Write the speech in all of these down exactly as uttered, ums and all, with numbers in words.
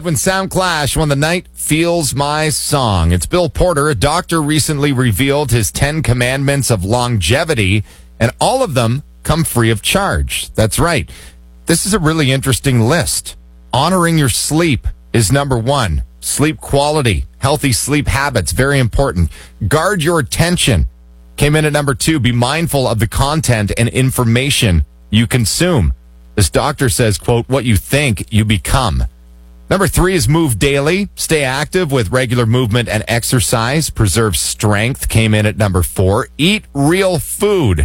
When Sound Clash won the Night Feels My Song. It's Bill Porter. A doctor recently revealed his ten commandments of longevity, and all of them come free of charge. That's right. This is a really interesting list. Honoring your sleep is number one. Sleep quality, healthy sleep habits, very important. Guard your attention came in at number two. Be mindful of the content and information you consume. This doctor says, quote, what you think, you become. Number three is move daily. Stay active with regular movement and exercise. Preserve strength came in at number four. Eat real food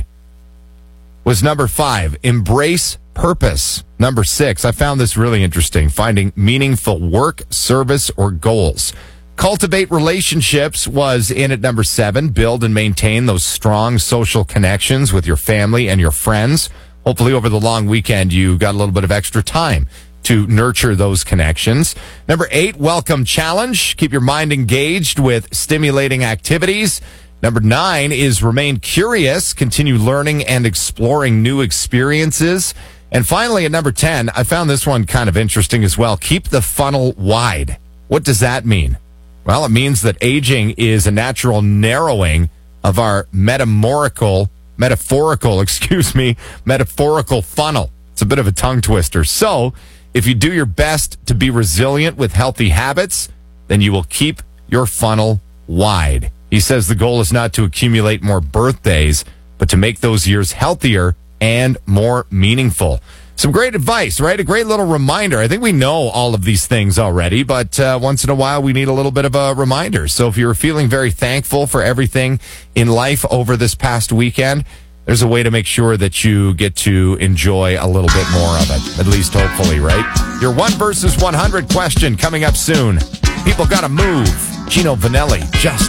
was number five. Embrace purpose. Number six, I found this really interesting. Finding meaningful work, service, or goals. Cultivate relationships was in at number seven. Build and maintain those strong social connections with your family and your friends. Hopefully over the long weekend, you got a little bit of extra time to nurture those connections. Number eight, welcome challenge. Keep your mind engaged with stimulating activities. Number nine is remain curious. Continue learning and exploring new experiences. And finally, at number ten, I found this one kind of interesting as well. Keep the funnel wide. What does that mean? Well, it means that aging is a natural narrowing of our metaphorical, metaphorical, excuse me, metaphorical funnel. It's a bit of a tongue twister. So, if you do your best to be resilient with healthy habits, then you will keep your funnel wide. He says the goal is not to accumulate more birthdays, but to make those years healthier and more meaningful. Some great advice, right? A great little reminder. I think we know all of these things already, but uh, once in a while we need a little bit of a reminder. So if you're feeling very thankful for everything in life over this past weekend, there's a way to make sure that you get to enjoy a little bit more of it. At least hopefully, right? Your one versus one hundred question coming up soon. People gotta move. Gino Vanelli, just